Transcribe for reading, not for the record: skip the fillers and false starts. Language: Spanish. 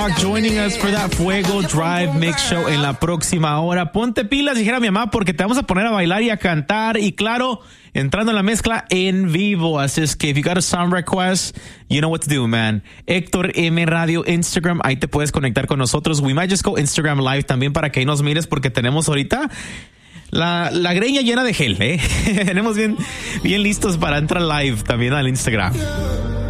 Joining us for that Fuego Drive Mix Show en la próxima hora. Ponte pilas, dijera mi mamá, porque te vamos a poner a bailar y a cantar. Y claro, entrando en la mezcla en vivo. Así es que if you got a song request, you know what to do, man. Héctor M Radio Instagram, ahí te puedes conectar con nosotros. We might just go Instagram Live también para que ahí nos mires, porque tenemos ahorita la greña llena de gel, ¿eh? Tenemos bien listos para entrar live también al Instagram.